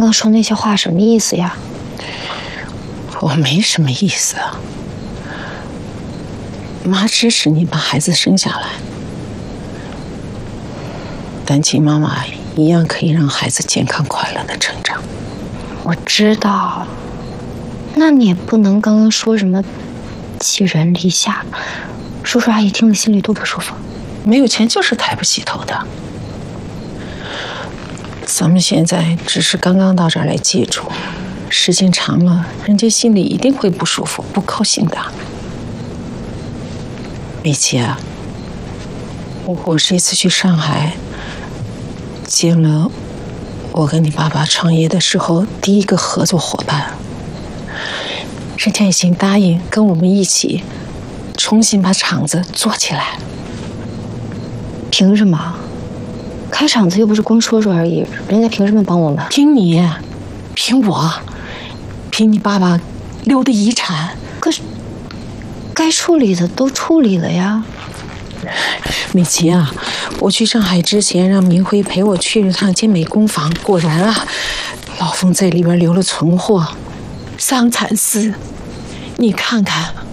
刚说那些话什么意思呀？ 我没什么意思啊。妈支持你把孩子生下来，单亲妈妈一样可以让孩子健康快乐的成长。 我知道，那你也不能刚刚说什么寄人篱下，叔叔阿姨听了心里多不舒服。 没有钱就是抬不起头的。咱们现在只是刚刚到这儿来借住，时间长了，人家心里一定会不舒服、不高兴的。美琪啊，我这次去上海，见了我跟你爸爸创业的时候第一个合作伙伴，人家已经答应跟我们一起重新把厂子做起来。 凭什么？开厂子又不是光说说而已，人家凭什么帮我们？ 凭你，凭我，凭你爸爸留的遗产。 可是，该处理的都处理了呀。 美琪啊，我去上海之前让明辉陪我去了趟健美工坊，果然啊，老冯在里边留了存货，桑蚕丝，你看看。